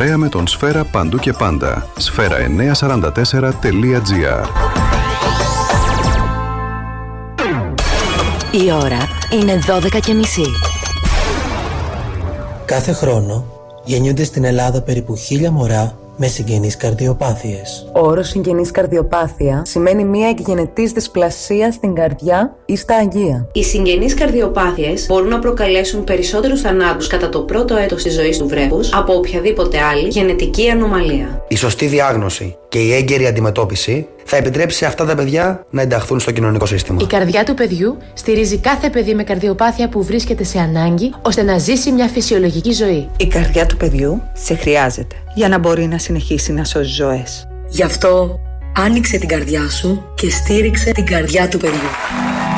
παρέα με τον Σφαίρα παντού και πάντα. Sfera944.gr. Η ώρα είναι 12:30. Κάθε χρόνο γεννιούνται στην Ελλάδα περίπου 1.000 μωρά με συγγενείς καρδιοπάθειες. Ο όρος συγγενής καρδιοπάθεια σημαίνει μία εκγενετής δυσπλασία στην καρδιά ή στα αγεία. Οι συγγενείς καρδιοπάθειες μπορούν να προκαλέσουν περισσότερους θανάτους κατά το πρώτο έτος της ζωής του βρέφους από οποιαδήποτε άλλη γενετική ανομαλία. Η σωστή διάγνωση και η έγκαιρη αντιμετώπιση θα επιτρέψει σε αυτά τα παιδιά να ενταχθούν στο κοινωνικό σύστημα. Η καρδιά του παιδιού στηρίζει κάθε παιδί με καρδιοπάθεια που βρίσκεται σε ανάγκη ώστε να ζήσει μια φυσιολογική ζωή. Η καρδιά του παιδιού σε χρειάζεται για να μπορεί να συνεχίσει να σώζει ζωές. Γι' αυτό άνοιξε την καρδιά σου και στήριξε την καρδιά του παιδιού.